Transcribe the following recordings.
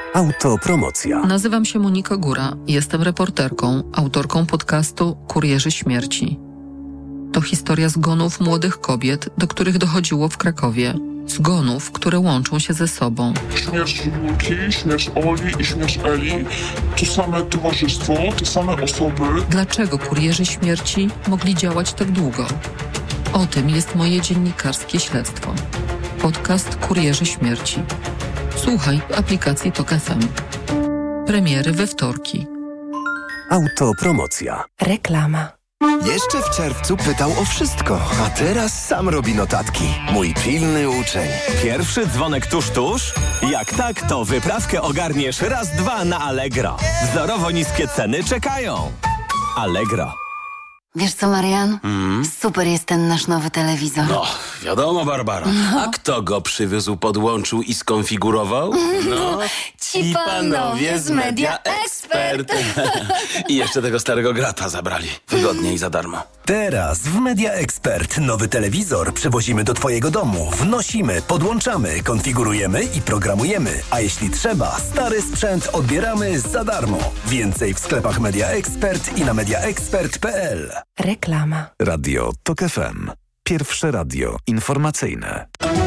Autopromocja. Nazywam się Monika Góra. Jestem reporterką, autorką podcastu Kurierzy Śmierci. To historia zgonów młodych kobiet, do których dochodziło w Krakowie. Zgonów, które łączą się ze sobą. Śmierć Julki, śmierć Oli i śmierć Eli. To same towarzystwo, te same osoby. Dlaczego kurierzy śmierci mogli działać tak długo? O tym jest moje dziennikarskie śledztwo. Podcast Kurierzy Śmierci. Słuchaj w aplikacji TOK FM. Premiery we wtorki. Autopromocja. Reklama. Jeszcze w czerwcu pytał o wszystko, a teraz sam robi notatki. Mój pilny uczeń. Pierwszy dzwonek tuż? Jak tak, to wyprawkę ogarniesz raz, dwa na Allegro. Wzorowo niskie ceny czekają. Allegro. Wiesz co, Marian? Super jest ten nasz nowy telewizor. No, wiadomo, Barbara. A kto go przywiózł, podłączył i skonfigurował? No, ci panowie z Media Expert. I jeszcze tego starego grata zabrali. Wygodnie i za darmo. Teraz w Media Expert nowy telewizor przywozimy do Twojego domu. Wnosimy, podłączamy, konfigurujemy i programujemy. A jeśli trzeba, stary sprzęt odbieramy za darmo. Więcej w sklepach Media Expert i na mediaexpert.pl. Reklama. Radio TOK FM. Pierwsze radio informacyjne.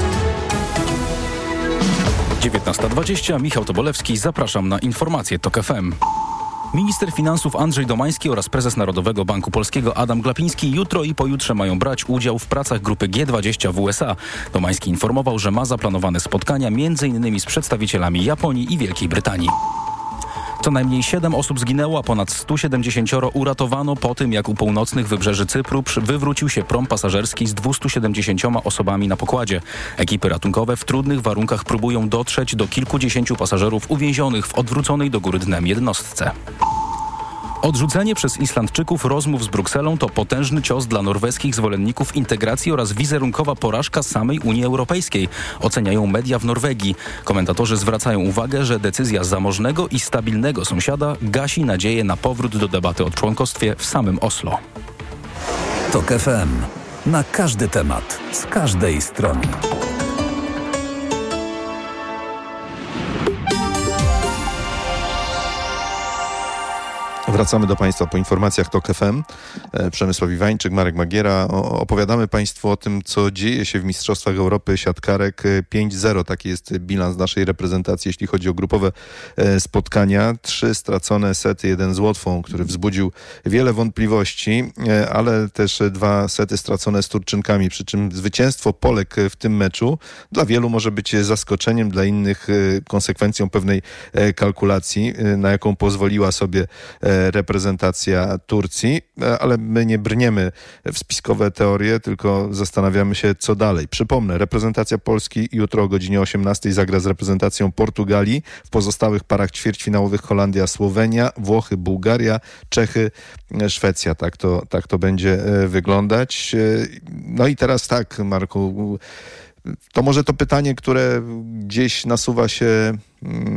19:20. Michał Tobolewski. Zapraszam na informacje TOK FM. Minister finansów Andrzej Domański oraz prezes Narodowego Banku Polskiego Adam Glapiński jutro i pojutrze mają brać udział w pracach grupy G20 w USA. Domański informował, że ma zaplanowane spotkania m.in. z przedstawicielami Japonii i Wielkiej Brytanii. Co najmniej 7 osób zginęło, a ponad 170 uratowano po tym, jak u północnych wybrzeży Cypru wywrócił się prom pasażerski z 270 osobami na pokładzie. Ekipy ratunkowe w trudnych warunkach próbują dotrzeć do kilkudziesięciu pasażerów uwięzionych w odwróconej do góry dnem jednostce. Odrzucenie przez Islandczyków rozmów z Brukselą to potężny cios dla norweskich zwolenników integracji oraz wizerunkowa porażka samej Unii Europejskiej, oceniają media w Norwegii. Komentatorzy zwracają uwagę, że decyzja zamożnego i stabilnego sąsiada gasi nadzieję na powrót do debaty o członkostwie w samym Oslo. TOK FM. Na każdy temat, z każdej strony. Wracamy do Państwa po informacjach TOK FM. Przemysław Iwańczyk, Marek Magiera. Opowiadamy Państwu o tym, co dzieje się w Mistrzostwach Europy siatkarek 5-0. Taki jest bilans naszej reprezentacji, jeśli chodzi o grupowe spotkania. 3 stracone sety, 1 z Łotwą, który wzbudził wiele wątpliwości, ale też 2 sety stracone z Turczynkami. Przy czym zwycięstwo Polek w tym meczu dla wielu może być zaskoczeniem, dla innych konsekwencją pewnej kalkulacji, na jaką pozwoliła sobie reprezentacja Turcji, ale my nie brniemy w spiskowe teorie, tylko zastanawiamy się, co dalej. Przypomnę, reprezentacja Polski jutro o godzinie 18 zagra z reprezentacją Portugalii. W pozostałych parach ćwierćfinałowych Holandia, Słowenia, Włochy, Bułgaria, Czechy, Szwecja. Tak to będzie wyglądać. No i teraz tak, Marku, to może to pytanie, które gdzieś nasuwa się